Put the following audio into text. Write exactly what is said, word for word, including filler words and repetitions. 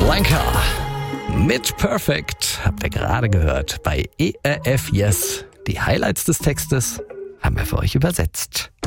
Blanca mit Perfect habt ihr gerade gehört bei E R F Yes. Die Highlights des Textes haben wir für euch übersetzt.